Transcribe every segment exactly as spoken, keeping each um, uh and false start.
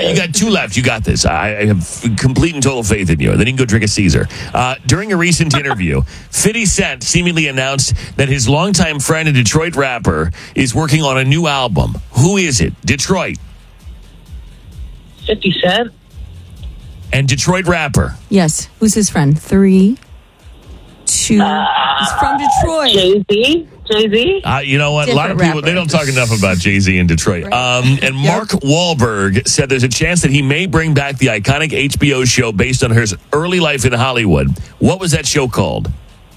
you got two left. You got this. I, I have complete and total faith in you. And then you can go drink a Caesar. Uh, during a recent interview, fifty Cent seemingly announced that his longtime friend and Detroit rapper is working on a new album. Who is it? Detroit. fifty Cent. And Detroit rapper. Yes. Who's his friend? Three, two. Uh, He's from Detroit. Jay-Z. Jay-Z. Uh, you know what? A lot of Different people, they rapper. don't talk enough about Jay-Z in Detroit. Um, and Mark Wahlberg said there's a chance that he may bring back the iconic H B O show based on his early life in Hollywood. What was that show called?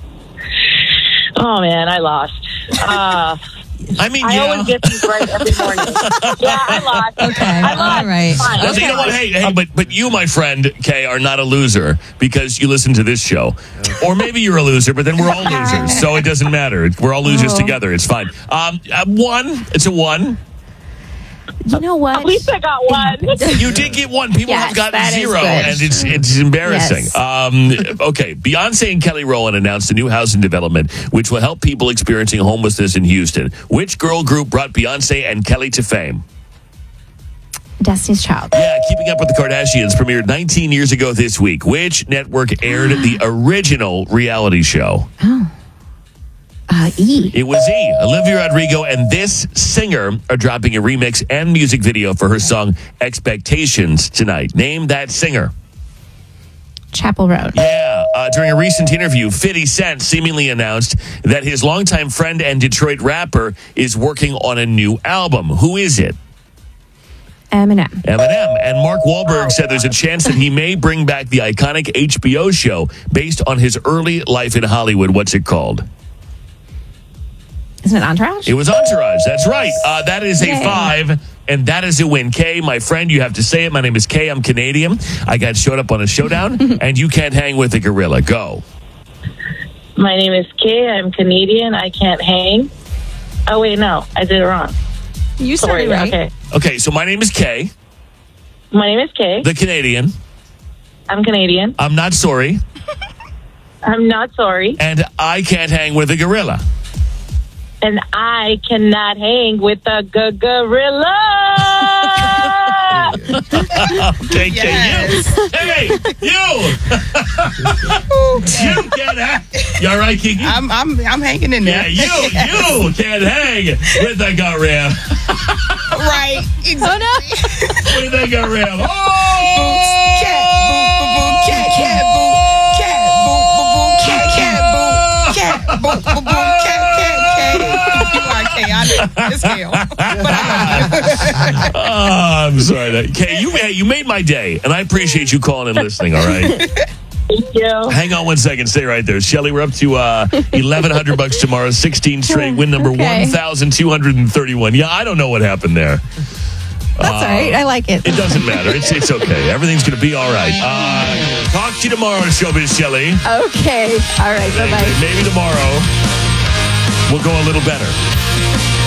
Oh, man, I lost. Uh, I mean, I yeah. always get these right every morning. Yeah, I lost. Okay, I lost. all right. Fine. Well, so you know what? Hey, hey, but but you, my friend Kay, are not a loser because you listen to this show, or maybe you're a loser, but then we're all losers, so it doesn't matter. We're all losers Oh. together. It's fine. Um, uh, one. It's a one. You know what? At least I got one. You did get one. People Yes, have gotten that is zero, good. and it's it's embarrassing. Yes. Um, okay, Beyonce and Kelly Rowland announced a new housing development which will help people experiencing homelessness in Houston. Which girl group brought Beyonce and Kelly to fame? Destiny's Child. Yeah, Keeping Up with the Kardashians premiered nineteen years ago this week. Which network aired the original reality show? Uh, E. It was E. Olivia Rodrigo and this singer are dropping a remix and music video for her song Expectations tonight. Name that singer. Chapel Road. Yeah, uh, during a recent interview, fifty Cent seemingly announced that his longtime friend and Detroit rapper is working on a new album. Who is it? Eminem. Eminem. And Mark Wahlberg said there's a chance that he may bring back the iconic H B O show based on his early life in Hollywood. What's it called? Isn't it Entourage? It was Entourage. That's right. Uh, that is a Yay. five, and that is a win. Kay, my friend, you have to say it. My name is Kay. I'm Canadian. I got showed up on a showdown, and you can't hang with a gorilla. Go. My name is Kay. I'm Canadian. I can't hang. Oh, wait, no. I did it wrong. You Sorry. started right. Okay. Okay, so my name is Kay, My name is Kay. the Canadian. I'm Canadian. I'm not sorry, I'm not sorry. and I can't hang with a gorilla. And I cannot hang with a g- gorilla. Okay, Yes. Kay, you. Hey, you. You can't hang. You all right, Kiki? I'm I'm I'm hanging in Yeah, there. you, you can't hang with a gorilla. Right. Exactly. Oh, With a gorilla. Oh! Cat, boo, boo, boo, cat, cat, boo, cat, boo, boo, boo, cat, cat, boo, cat, boo, boo, boo, cat, cat, cat. You are chaotic as hell, but I love you. Oh, I'm sorry. That, Kay, you, hey, you made my day, and I appreciate you calling and listening, all right? Thank you. Hang on one second. Stay right there. Shelly, we're up to uh, eleven hundred bucks tomorrow, sixteen straight, win number Okay. one thousand two hundred thirty-one. Yeah, I don't know what happened there. That's all right. I like it. It doesn't matter. It's it's okay. Everything's going to be all right. Uh, talk to you tomorrow, Showbiz Shelly. Okay. All right. Bye-bye. Maybe tomorrow we'll go a little better.